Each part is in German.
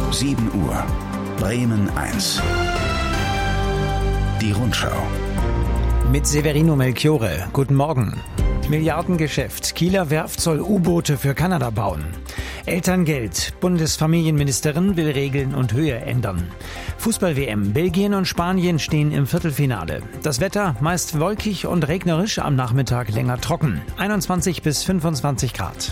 7 Uhr. Bremen 1. Die Rundschau. Mit Severino Melchiorre. Guten Morgen. Milliardengeschäft. Kieler Werft soll U-Boote für Kanada bauen. Elterngeld. Bundesfamilienministerin will Regeln und Höhe ändern. Fußball-WM. Belgien und Spanien stehen im Viertelfinale. Das Wetter meist wolkig und regnerisch, am Nachmittag länger trocken. 21 bis 25 Grad.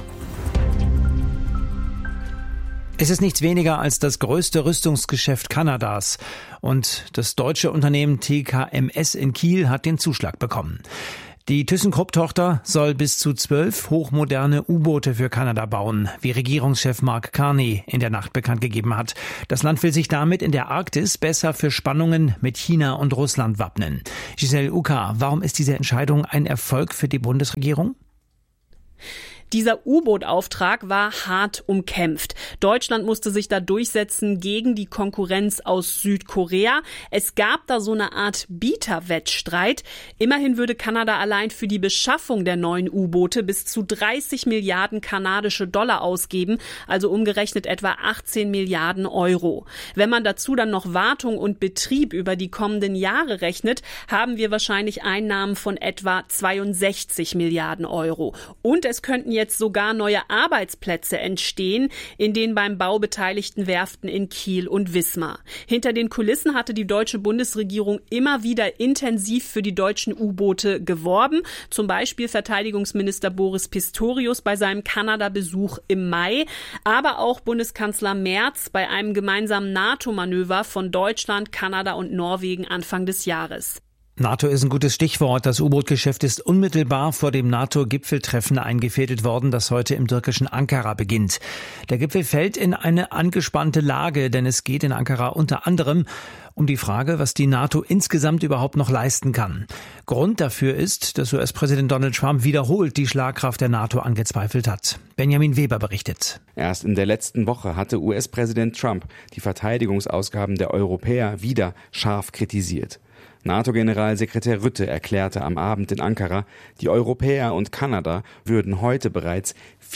Es ist nichts weniger als das größte Rüstungsgeschäft Kanadas. Und das deutsche Unternehmen TKMS in Kiel hat den Zuschlag bekommen. Die ThyssenKrupp-Tochter soll bis zu 12 hochmoderne U-Boote für Kanada bauen, wie Regierungschef Mark Carney in der Nacht bekannt gegeben hat. Das Land will sich damit in der Arktis besser für Spannungen mit China und Russland wappnen. Giselle Uka, warum ist diese Entscheidung ein Erfolg für die Bundesregierung? Dieser U-Boot-Auftrag war hart umkämpft. Deutschland musste sich da durchsetzen gegen die Konkurrenz aus Südkorea. Es gab da so eine Art Bieterwettstreit. Immerhin würde Kanada allein für die Beschaffung der neuen U-Boote bis zu 30 Milliarden kanadische Dollar ausgeben, also umgerechnet etwa 18 Milliarden Euro. Wenn man dazu dann noch Wartung und Betrieb über die kommenden Jahre rechnet, haben wir wahrscheinlich Einnahmen von etwa 62 Milliarden Euro. Und es könnten jetzt sogar neue Arbeitsplätze entstehen in den beim Bau beteiligten Werften in Kiel und Wismar. Hinter den Kulissen hatte die deutsche Bundesregierung immer wieder intensiv für die deutschen U-Boote geworben. Zum Beispiel Verteidigungsminister Boris Pistorius bei seinem Kanada-Besuch im Mai, aber auch Bundeskanzler Merz bei einem gemeinsamen NATO-Manöver von Deutschland, Kanada und Norwegen Anfang des Jahres. NATO ist ein gutes Stichwort. Das U-Boot-Geschäft ist unmittelbar vor dem NATO-Gipfeltreffen eingefädelt worden, das heute im türkischen Ankara beginnt. Der Gipfel fällt in eine angespannte Lage, denn es geht in Ankara unter anderem um die Frage, was die NATO insgesamt überhaupt noch leisten kann. Grund dafür ist, dass US-Präsident Donald Trump wiederholt die Schlagkraft der NATO angezweifelt hat. Benjamin Weber berichtet. Erst in der letzten Woche hatte US-Präsident Trump die Verteidigungsausgaben der Europäer wieder scharf kritisiert. NATO-Generalsekretär Rutte erklärte am Abend in Ankara, die Europäer und Kanada würden heute bereits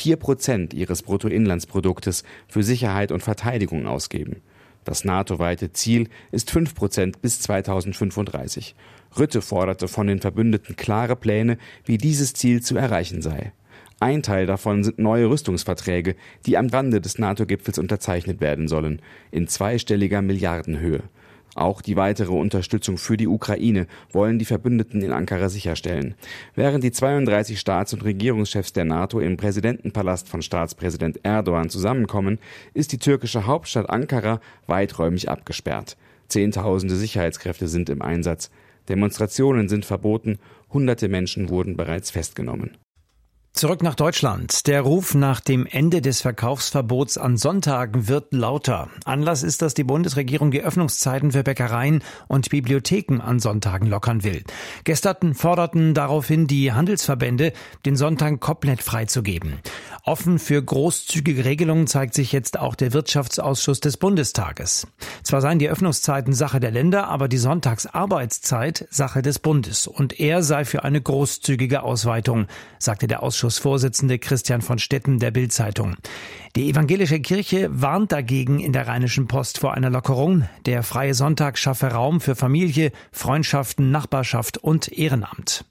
4% ihres Bruttoinlandsproduktes für Sicherheit und Verteidigung ausgeben. Das NATO-weite Ziel ist 5% bis 2035. Rutte forderte von den Verbündeten klare Pläne, wie dieses Ziel zu erreichen sei. Ein Teil davon sind neue Rüstungsverträge, die am Rande des NATO-Gipfels unterzeichnet werden sollen, in zweistelliger Milliardenhöhe. Auch die weitere Unterstützung für die Ukraine wollen die Verbündeten in Ankara sicherstellen. Während die 32 Staats- und Regierungschefs der NATO im Präsidentenpalast von Staatspräsident Erdogan zusammenkommen, ist die türkische Hauptstadt Ankara weiträumig abgesperrt. Zehntausende Sicherheitskräfte sind im Einsatz. Demonstrationen sind verboten, hunderte Menschen wurden bereits festgenommen. Zurück nach Deutschland. Der Ruf nach dem Ende des Verkaufsverbots an Sonntagen wird lauter. Anlass ist, dass die Bundesregierung die Öffnungszeiten für Bäckereien und Bibliotheken an Sonntagen lockern will. Gestern forderten daraufhin die Handelsverbände, den Sonntag komplett freizugeben. Offen für großzügige Regelungen zeigt sich jetzt auch der Wirtschaftsausschuss des Bundestages. Zwar seien die Öffnungszeiten Sache der Länder, aber die Sonntagsarbeitszeit Sache des Bundes. Und er sei für eine großzügige Ausweitung, sagte der Ausschussvorsitzende Christian von Stetten der Bild-Zeitung. Die evangelische Kirche warnt dagegen in der Rheinischen Post vor einer Lockerung. Der freie Sonntag schaffe Raum für Familie, Freundschaften, Nachbarschaft und Ehrenamt.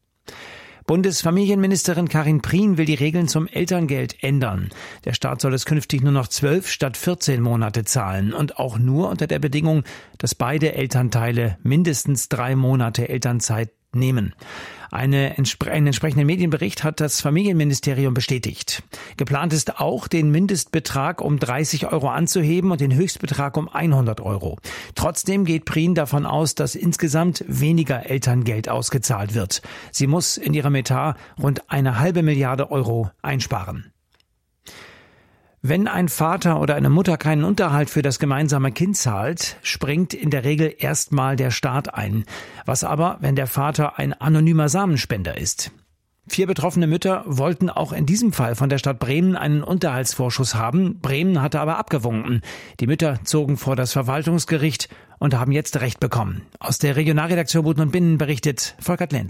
Bundesfamilienministerin Karin Prien will die Regeln zum Elterngeld ändern. Der Staat soll es künftig nur noch 12 statt 14 Monate zahlen und auch nur unter der Bedingung, dass beide Elternteile mindestens 3 Monate Elternzeit nehmen. Einen entsprechenden Medienbericht hat das Familienministerium bestätigt. Geplant ist auch, den Mindestbetrag um 30 Euro anzuheben und den Höchstbetrag um 100 Euro. Trotzdem geht Prien davon aus, dass insgesamt weniger Elterngeld ausgezahlt wird. Sie muss in ihrem Etat rund 1,5 Milliarde Euro einsparen. Wenn ein Vater oder eine Mutter keinen Unterhalt für das gemeinsame Kind zahlt, springt in der Regel erstmal der Staat ein. Was aber, wenn der Vater ein anonymer Samenspender ist? 4 betroffene Mütter wollten auch in diesem Fall von der Stadt Bremen einen Unterhaltsvorschuss haben. Bremen hatte aber abgewunken. Die Mütter zogen vor das Verwaltungsgericht und haben jetzt Recht bekommen. Aus der Regionalredaktion Boden und Binnen berichtet Volkert Lenz.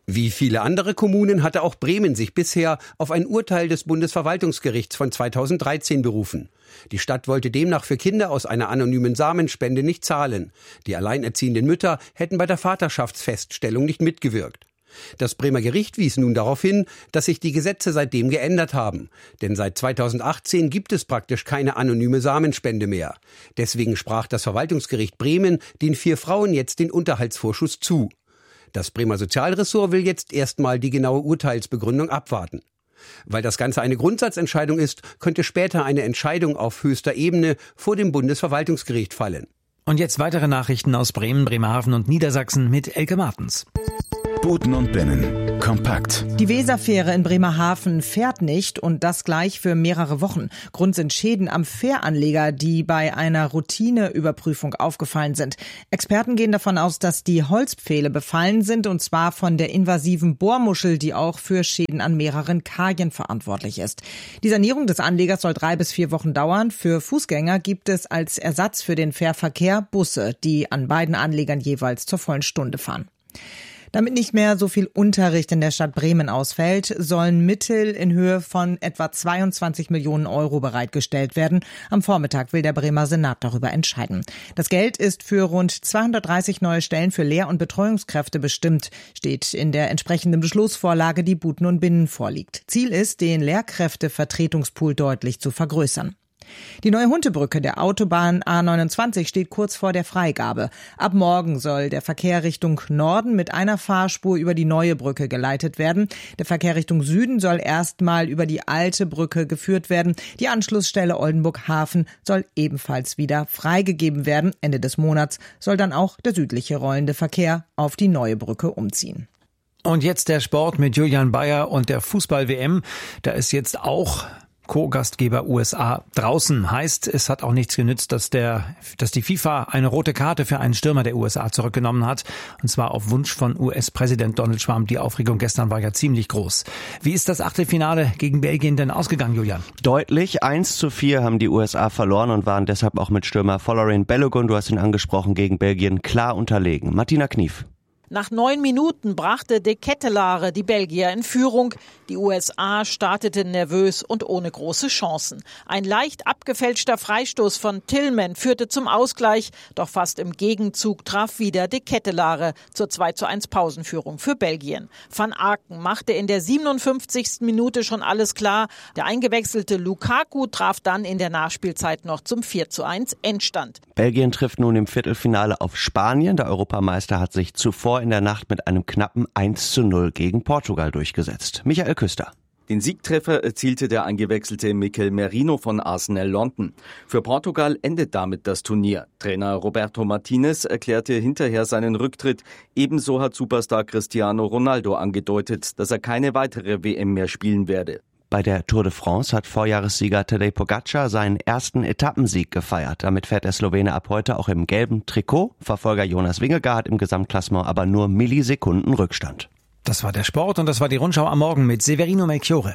Wie viele andere Kommunen hatte auch Bremen sich bisher auf ein Urteil des Bundesverwaltungsgerichts von 2013 berufen. Die Stadt wollte demnach für Kinder aus einer anonymen Samenspende nicht zahlen. Die alleinerziehenden Mütter hätten bei der Vaterschaftsfeststellung nicht mitgewirkt. Das Bremer Gericht wies nun darauf hin, dass sich die Gesetze seitdem geändert haben. Denn seit 2018 gibt es praktisch keine anonyme Samenspende mehr. Deswegen sprach das Verwaltungsgericht Bremen den 4 Frauen jetzt den Unterhaltsvorschuss zu. Das Bremer Sozialressort will jetzt erstmal die genaue Urteilsbegründung abwarten. Weil das Ganze eine Grundsatzentscheidung ist, könnte später eine Entscheidung auf höchster Ebene vor dem Bundesverwaltungsgericht fallen. Und jetzt weitere Nachrichten aus Bremen, Bremerhaven und Niedersachsen mit Elke Martens. Booten und Binnen. Kompakt. Die Weserfähre in Bremerhaven fährt nicht und das gleich für mehrere Wochen. Grund sind Schäden am Fähranleger, die bei einer Routineüberprüfung aufgefallen sind. Experten gehen davon aus, dass die Holzpfähle befallen sind und zwar von der invasiven Bohrmuschel, die auch für Schäden an mehreren Kajen verantwortlich ist. Die Sanierung des Anlegers soll 3 bis 4 Wochen dauern. Für Fußgänger gibt es als Ersatz für den Fährverkehr Busse, die an beiden Anlegern jeweils zur vollen Stunde fahren. Damit nicht mehr so viel Unterricht in der Stadt Bremen ausfällt, sollen Mittel in Höhe von etwa 22 Millionen Euro bereitgestellt werden. Am Vormittag will der Bremer Senat darüber entscheiden. Das Geld ist für rund 230 neue Stellen für Lehr- und Betreuungskräfte bestimmt, steht in der entsprechenden Beschlussvorlage, die Buten und Binnen vorliegt. Ziel ist, den Lehrkräftevertretungspool deutlich zu vergrößern. Die neue Huntebrücke der Autobahn A29 steht kurz vor der Freigabe. Ab morgen soll der Verkehr Richtung Norden mit einer Fahrspur über die neue Brücke geleitet werden. Der Verkehr Richtung Süden soll erstmal über die alte Brücke geführt werden. Die Anschlussstelle Oldenburg-Hafen soll ebenfalls wieder freigegeben werden. Ende des Monats soll dann auch der südliche rollende Verkehr auf die neue Brücke umziehen. Und jetzt der Sport mit Julian Bayer und der Fußball-WM. Da ist jetzt auch Co-Gastgeber USA draußen. Heißt, es hat auch nichts genützt, dass die FIFA eine rote Karte für einen Stürmer der USA zurückgenommen hat. Und zwar auf Wunsch von US-Präsident Donald Trump. Die Aufregung gestern war ja ziemlich groß. Wie ist das Achtelfinale gegen Belgien denn ausgegangen, Julian? Deutlich. 1:4 haben die USA verloren und waren deshalb auch mit Stürmer Folarin Balogun, du hast ihn angesprochen, gegen Belgien klar unterlegen. Martina Knief. Nach 9 Minuten brachte De Ketelaere die Belgier in Führung. Die USA starteten nervös und ohne große Chancen. Ein leicht abgefälschter Freistoß von Tillman führte zum Ausgleich. Doch fast im Gegenzug traf wieder De Ketelaere zur 2:1 Pausenführung für Belgien. Van Aken machte in der 57. Minute schon alles klar. Der eingewechselte Lukaku traf dann in der Nachspielzeit noch zum 4:1 Endstand. Belgien trifft nun im Viertelfinale auf Spanien. Der Europameister hat sich zuvor in der Nacht mit einem knappen 1:0 gegen Portugal durchgesetzt. Michael Küster. Den Siegtreffer erzielte der eingewechselte Mikel Merino von Arsenal London. Für Portugal endet damit das Turnier. Trainer Roberto Martinez erklärte hinterher seinen Rücktritt. Ebenso hat Superstar Cristiano Ronaldo angedeutet, dass er keine weitere WM mehr spielen werde. Bei der Tour de France hat Vorjahressieger Tadej Pogačar seinen ersten Etappensieg gefeiert. Damit fährt der Slowene ab heute auch im gelben Trikot. Verfolger Jonas Vingegaard hat im Gesamtklassement aber nur Millisekunden Rückstand. Das war der Sport und das war die Rundschau am Morgen mit Severino Melchiore.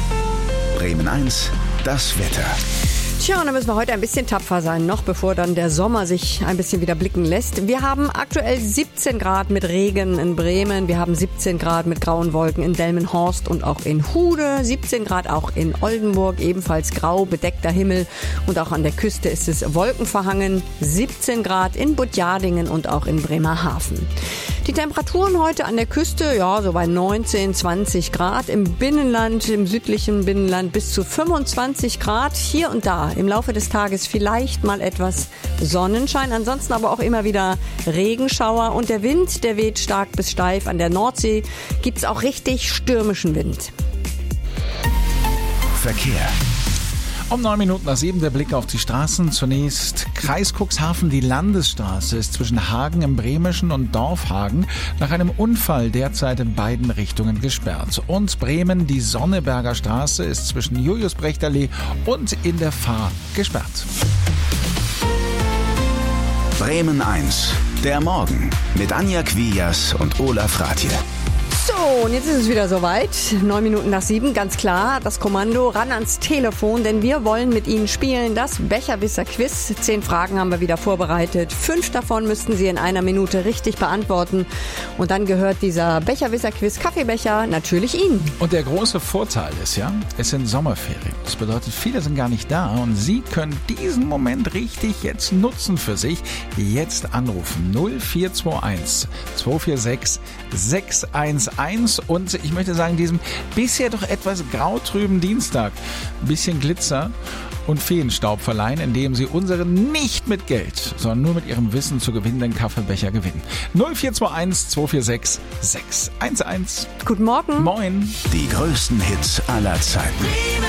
Bremen 1, das Wetter. Tja, und da müssen wir heute ein bisschen tapfer sein, noch bevor dann der Sommer sich ein bisschen wieder blicken lässt. Wir haben aktuell 17 Grad mit Regen in Bremen. Wir haben 17 Grad mit grauen Wolken in Delmenhorst und auch in Hude. 17 Grad auch in Oldenburg, ebenfalls grau, bedeckter Himmel. Und auch an der Küste ist es wolkenverhangen. 17 Grad in Budjadingen und auch in Bremerhaven. Die Temperaturen heute an der Küste, ja, so bei 19, 20 Grad. Im Binnenland, im südlichen Binnenland bis zu 25 Grad. Hier und da im Laufe des Tages vielleicht mal etwas Sonnenschein. Ansonsten aber auch immer wieder Regenschauer. Und der Wind, der weht stark bis steif. An der Nordsee gibt's auch richtig stürmischen Wind. Verkehr. Um 7:09 der Blick auf die Straßen. Zunächst Kreis Cuxhaven. Die Landesstraße ist zwischen Hagen im Bremischen und Dorfhagen nach einem Unfall derzeit in beiden Richtungen gesperrt. Und Bremen, die Sonneberger Straße ist zwischen Julius-Brecht-Allee und in der Fahr gesperrt. Bremen 1, der Morgen mit Anja Quias und Olaf Rathje. So, So, und jetzt ist es wieder soweit. 9 Minuten nach 7, ganz klar. Das Kommando ran ans Telefon, denn wir wollen mit Ihnen spielen. Das Becherwisser-Quiz. 10 Fragen haben wir wieder vorbereitet. 5 davon müssten Sie in einer Minute richtig beantworten. Und dann gehört dieser Becherwisser-Quiz Kaffeebecher natürlich Ihnen. Und der große Vorteil ist ja, es sind Sommerferien. Das bedeutet, viele sind gar nicht da und Sie können diesen Moment richtig jetzt nutzen für sich. Jetzt anrufen 0421 246 611 und ich möchte sagen, diesem bisher doch etwas grautrüben Dienstag ein bisschen Glitzer und Feenstaub verleihen, indem Sie unseren nicht mit Geld, sondern nur mit Ihrem Wissen zu gewinnenden Kaffeebecher gewinnen. 0421 246 611. Guten Morgen. Moin. Die größten Hits aller Zeiten.